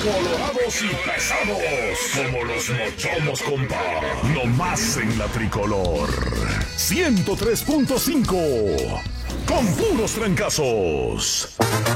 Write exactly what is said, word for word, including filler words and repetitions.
colorados y pesados como los mochomos, compa. No más en la tricolor. ciento tres punto cinco con puros trancazos.